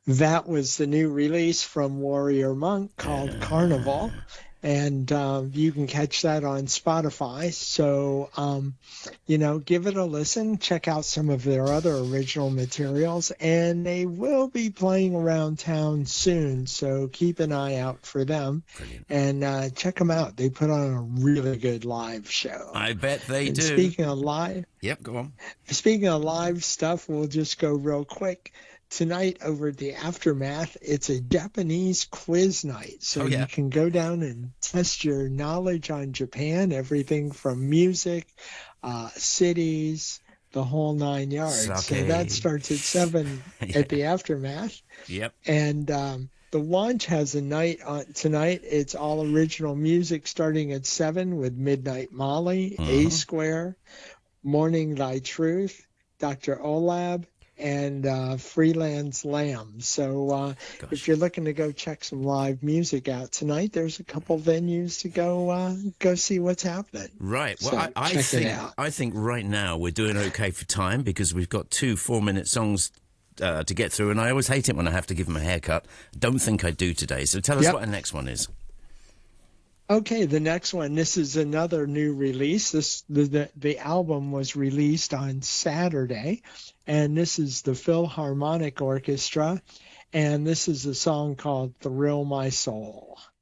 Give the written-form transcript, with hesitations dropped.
That was the new release from Warrior Monk called Carnival. And you can catch that on Spotify. So, give it a listen. Check out some of their other original materials. And they will be playing around town soon. So keep an eye out for them. Brilliant. And check them out. They put on a really good live show. I bet they And do. Yep, go on. speaking of live stuff, we'll just go real quick. Tonight over at the Aftermath, it's a Japanese quiz night. So Oh, you yeah. can go down and test your knowledge on Japan, everything from music, cities, the whole nine yards. So that Sake. starts at 7 at Yeah. the Aftermath. Yep. And the launch has a night on tonight. It's all original music starting at 7 with Midnight Molly, A Uh-huh. Square, Morning Thy Truth, Dr. Olab, and Freelance Lamb. So if Gosh. you're looking to go check some live music out tonight, there's a couple venues to go see what's happening. Right. Well, So I check it think out. I think right now we're doing okay for time because we've got 2 4-minute songs to get through, and I always hate it when I have to give them a haircut. Don't think I do today. So tell us Yep. what the next one is. Okay, the next one. This is another new release. The album was released on Saturday, and this is the Philharmonic Orchestra, and this is a song called "Thrill My Soul."